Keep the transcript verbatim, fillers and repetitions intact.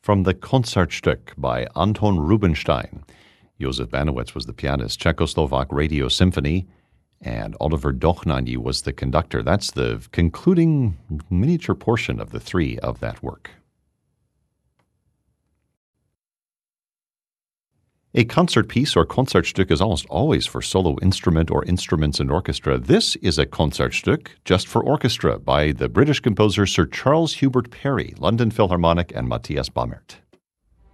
from the Konzertstück by Anton Rubinstein. Josef Banowitz was the pianist, Czechoslovak Radio Symphony, and Oliver Dochnany was the conductor. That's the concluding miniature portion of the three of that work. A concert piece or Konzertstück is almost always for solo instrument or instruments and orchestra. This is a Konzertstück just for orchestra by the British composer Sir Charles Hubert Parry, London Philharmonic, and Matthias Bammert.